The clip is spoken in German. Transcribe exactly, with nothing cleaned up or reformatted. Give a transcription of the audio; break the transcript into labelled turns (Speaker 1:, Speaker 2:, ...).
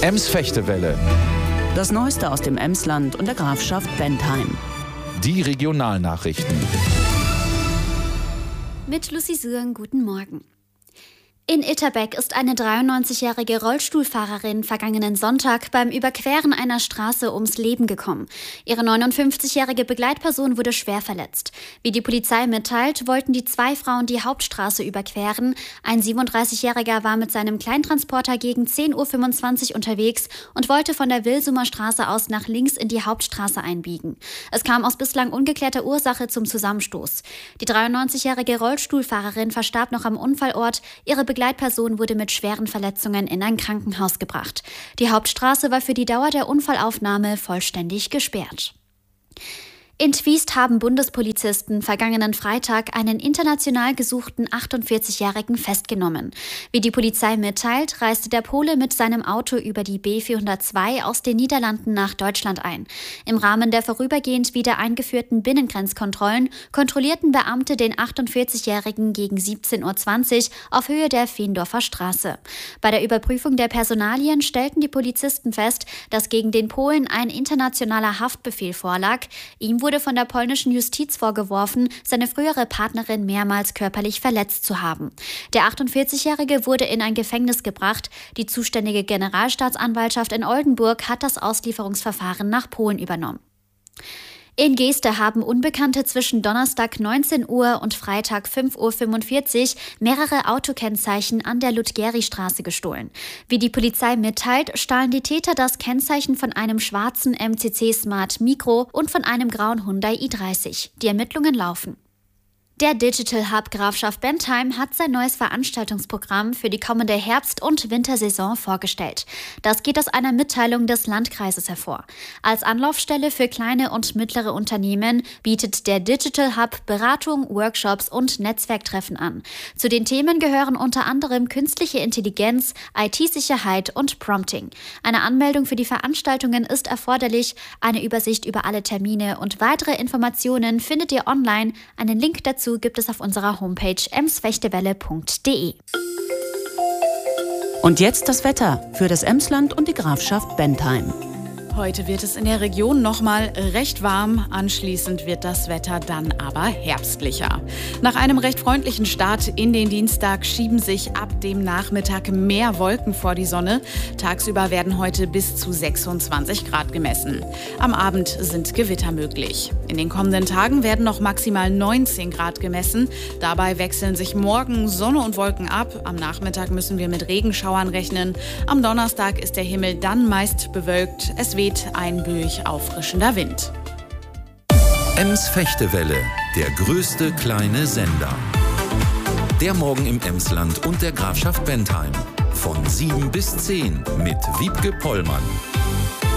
Speaker 1: Ems-Fechtewelle.
Speaker 2: Das Neueste aus dem Emsland und der Grafschaft Bentheim.
Speaker 1: Die Regionalnachrichten.
Speaker 3: Mit Lucy Süren, guten Morgen. In Itterbeck ist eine dreiundneunzigjährige Rollstuhlfahrerin vergangenen Sonntag beim Überqueren einer Straße ums Leben gekommen. Ihre neunundfünfzigjährige Begleitperson wurde schwer verletzt. Wie die Polizei mitteilt, wollten die zwei Frauen die Hauptstraße überqueren. Ein siebenunddreißigjähriger war mit seinem Kleintransporter gegen zehn Uhr fünfundzwanzig unterwegs und wollte von der Wilsumer Straße aus nach links in die Hauptstraße einbiegen. Es kam aus bislang ungeklärter Ursache zum Zusammenstoß. Die dreiundneunzigjährige Rollstuhlfahrerin verstarb noch am Unfallort. Ihre Begleitperson wurde mit schweren Verletzungen in ein Krankenhaus gebracht. Die Hauptstraße war für die Dauer der Unfallaufnahme vollständig gesperrt. In Twiest haben Bundespolizisten vergangenen Freitag einen international gesuchten achtundvierzigjährigen festgenommen. Wie die Polizei mitteilt, reiste der Pole mit seinem Auto über die B vierhundertzwei aus den Niederlanden nach Deutschland ein. Im Rahmen der vorübergehend wieder eingeführten Binnengrenzkontrollen kontrollierten Beamte den achtundvierzigjährigen gegen siebzehn Uhr zwanzig auf Höhe der Feendorfer Straße. Bei der Überprüfung der Personalien stellten die Polizisten fest, dass gegen den Polen ein internationaler Haftbefehl vorlag. Ihm wurde von der polnischen Justiz vorgeworfen, seine frühere Partnerin mehrmals körperlich verletzt zu haben. Der achtundvierzigjährige wurde in ein Gefängnis gebracht. Die zuständige Generalstaatsanwaltschaft in Oldenburg hat das Auslieferungsverfahren nach Polen übernommen. In Geeste haben Unbekannte zwischen Donnerstag neunzehn Uhr und Freitag fünf Uhr fünfundvierzig mehrere Autokennzeichen an der Ludgeri-Straße gestohlen. Wie die Polizei mitteilt, stahlen die Täter das Kennzeichen von einem schwarzen M C C Smart Micro und von einem grauen Hyundai i dreißig. Die Ermittlungen laufen. Der Digital Hub Grafschaft Bentheim hat sein neues Veranstaltungsprogramm für die kommende Herbst- und Wintersaison vorgestellt. Das geht aus einer Mitteilung des Landkreises hervor. Als Anlaufstelle für kleine und mittlere Unternehmen bietet der Digital Hub Beratung, Workshops und Netzwerktreffen an. Zu den Themen gehören unter anderem künstliche Intelligenz, I T-Sicherheit und Prompting. Eine Anmeldung für die Veranstaltungen ist erforderlich. Eine Übersicht über alle Termine und weitere Informationen findet ihr online. Einen Link dazu gibt es auf unserer Homepage emsfechtewelle punkt de.
Speaker 2: Und jetzt das Wetter für das Emsland und die Grafschaft Bentheim.
Speaker 4: Heute wird es in der Region nochmal recht warm. Anschließend wird das Wetter dann aber herbstlicher. Nach einem recht freundlichen Start in den Dienstag schieben sich ab dem Nachmittag mehr Wolken vor die Sonne. Tagsüber werden heute bis zu sechsundzwanzig Grad gemessen. Am Abend sind Gewitter möglich. In den kommenden Tagen werden noch maximal neunzehn Grad gemessen. Dabei wechseln sich morgen Sonne und Wolken ab. Am Nachmittag müssen wir mit Regenschauern rechnen. Am Donnerstag ist der Himmel dann meist bewölkt. Es weht ein böig auffrischender Wind.
Speaker 5: Ems-Fechtewelle, der größte kleine Sender. Der Morgen im Emsland und der Grafschaft Bentheim. Von sieben bis zehn mit Wiebke Pollmann.